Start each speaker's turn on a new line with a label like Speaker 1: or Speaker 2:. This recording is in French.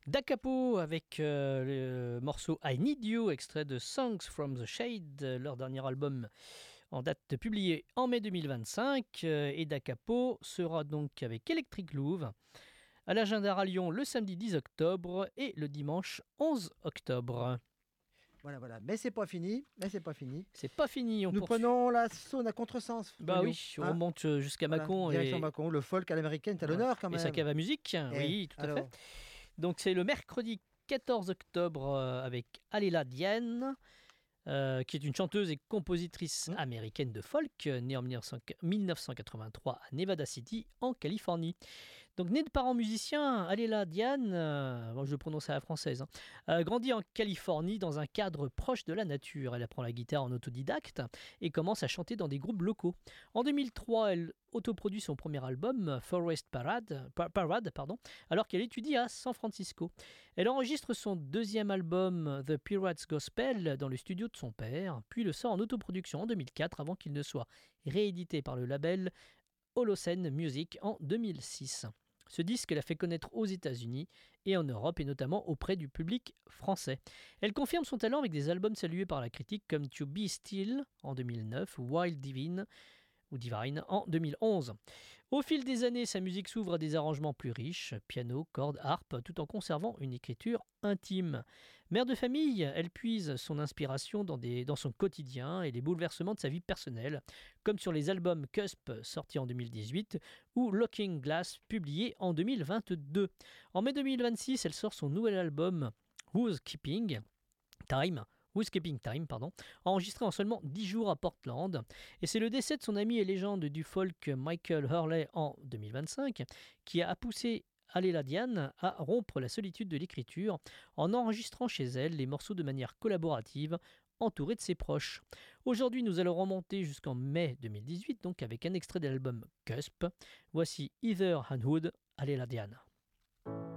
Speaker 1: Da Capo avec le morceau I Need You, extrait de Songs from the Shade, leur dernier album en date publié en mai 2025. Et Da Capo sera donc avec Electric Louvre à l'Agenda à Lyon le samedi 10 octobre et le dimanche 11 octobre.
Speaker 2: Voilà. Mais c'est pas fini.
Speaker 1: C'est pas fini, on
Speaker 2: Nous
Speaker 1: poursuit.
Speaker 2: prenons la Saône à contresens.
Speaker 1: Bah
Speaker 2: Bruno.
Speaker 1: oui, on remonte jusqu'à
Speaker 2: Voilà,
Speaker 1: Mâcon
Speaker 2: direction
Speaker 1: et
Speaker 2: Mâcon, le folk à l'américaine, t'as l'honneur quand même.
Speaker 1: et sa cave à musique. Oui, tout à
Speaker 2: alors,
Speaker 1: fait. Donc c'est le mercredi 14 octobre avec Aléla Diane, qui est une chanteuse et compositrice américaine de folk, née en 1983 à Nevada City, en Californie. Donc née de parents musiciens, Aléla Diane, je le prononce à la française, grandit en Californie dans un cadre proche de la nature. Elle apprend la guitare en autodidacte et commence à chanter dans des groupes locaux. En 2003, elle autoproduit son premier album, Forest Parade, alors qu'elle étudie à San Francisco. Elle enregistre son deuxième album, The Pirate's Gospel, dans le studio de son père, puis le sort en autoproduction en 2004 avant qu'il ne soit réédité par le label Holocene Music en 2006. Ce disque l'a fait connaître aux États-Unis et en Europe, et notamment auprès du public français. Elle confirme son talent avec des albums salués par la critique comme To Be Still en 2009 ou Wild Divine en 2011. Au fil des années, sa musique s'ouvre à des arrangements plus riches, piano, cordes, harpe, tout en conservant une écriture intime. Mère de famille, elle puise son inspiration dans son quotidien et les bouleversements de sa vie personnelle, comme sur les albums Cusp, sortis en 2018, ou Looking Glass, publié en 2022. En mai 2026, elle sort son nouvel album Who's Keeping Time, enregistré en seulement 10 jours à Portland. Et c'est le décès de son ami et légende du folk Michael Hurley en 2025 qui a poussé Aléla Diane à rompre la solitude de l'écriture en enregistrant chez elle les morceaux de manière collaborative, entourée de ses proches. Aujourd'hui, nous allons remonter jusqu'en mai 2018, donc avec un extrait de l'album Cusp. Voici Heather Hanwood, Aléla Diane.